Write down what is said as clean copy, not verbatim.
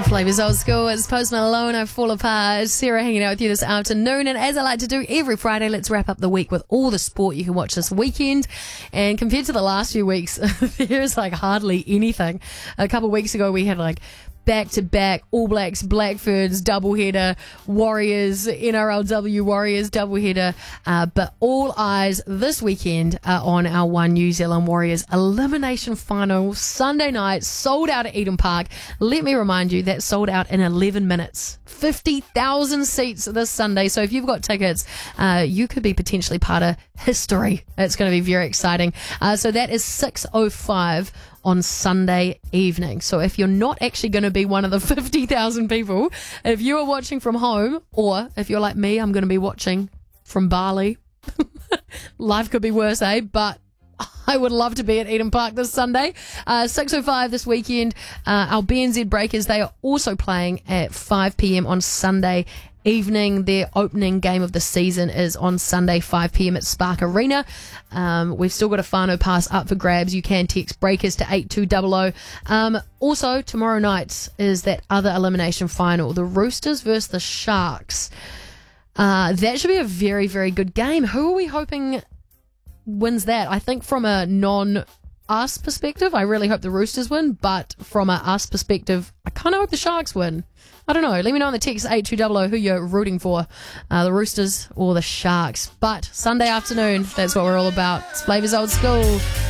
Flavors Old School. It's Post Malone, I Fall Apart. Sarah hanging out with you this afternoon. And as I like to do every Friday, let's wrap up the week with all the sport you can watch this weekend. And compared to the last few weeks, there's like hardly anything. A couple of weeks ago, we had like back-to-back All Blacks, Blackferns, doubleheader, Warriors, NRLW Warriors, doubleheader. But all eyes this weekend are on our One New Zealand Warriors elimination final, Sunday night, sold out at Eden Park. Let me remind you, that sold out in 11 minutes. 50,000 seats this Sunday. So if you've got tickets, you could be potentially part of history. It's going to be very exciting. So that is 6:05 on Sunday evening. So if you're not actually going to be one of the 50,000 people, if you are watching from home, or if you're like me, I'm going to be watching from Bali. Life could be worse, eh? But I would love to be at Eden Park this Sunday. 6:05 this weekend. Our BNZ Breakers, they are also playing at 5 p.m. on Sunday evening. Their opening game of the season is on Sunday, 5 p.m. at Spark Arena. We've still got a whānau pass up for grabs. You can text Breakers to 8200. Also, tomorrow night is that other elimination final, the Roosters versus the Sharks. That should be a very, very good game. Who are we hoping wins that? I think from a non-us perspective, I really hope the Roosters win, but from a us perspective, I kind of hope the Sharks win. I don't know. Let me know on the text 8200 who you're rooting for, the Roosters or the Sharks. But Sunday afternoon, that's what we're all about. It's Flavors Old School.